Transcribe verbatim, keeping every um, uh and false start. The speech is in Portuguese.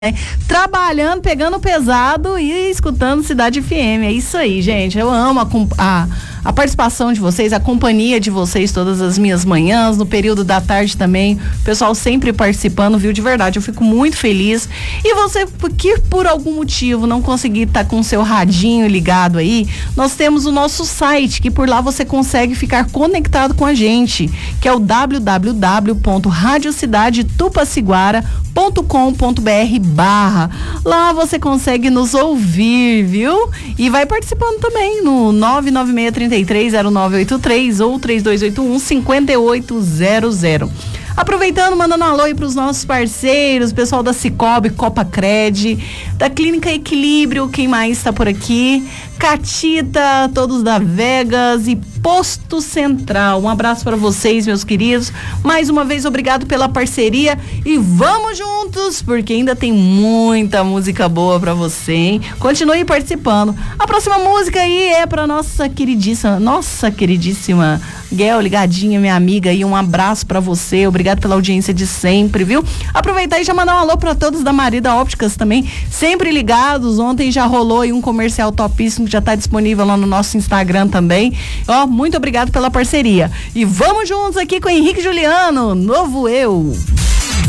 Trabalhando, pegando pesado e escutando Cidade F M. É isso aí, gente. Eu amo a, a, a participação de vocês, a companhia de vocês todas as minhas manhãs, no período da tarde também. O pessoal sempre participando, viu? De verdade, eu fico muito feliz. E você que por algum motivo não conseguir estar tá com o seu radinho ligado aí, nós temos o nosso site, que por lá você consegue ficar conectado com a gente, que é o w w w ponto rádio cidade tupaciguara ponto com ponto b r barra. Lá você consegue nos ouvir, viu? E vai participando também no nove nove seis três três zero nove oito três ou três dois oito um cinco oito zero zero. Aproveitando, mandando um alô aí pros nossos parceiros, pessoal da Cicobi, Copacred, da Clínica Equilíbrio, quem mais está por aqui? Catita, todos da Vegas e Posto Central. Um abraço para vocês, meus queridos. Mais uma vez, obrigado pela parceria e vamos juntos, porque ainda tem muita música boa para você, hein? Continue participando. A próxima música aí é para nossa queridíssima, nossa queridíssima Guel, ligadinha, minha amiga, e um abraço para você. Obrigado pela audiência de sempre, viu? Aproveitar e já mandar um alô para todos da Marida Ópticas também, sempre ligados. Ontem já rolou aí um comercial topíssimo que já tá disponível lá no nosso Instagram também. Ó, muito obrigado pela parceria. E vamos juntos aqui com o Henrique Juliano, Novo Eu.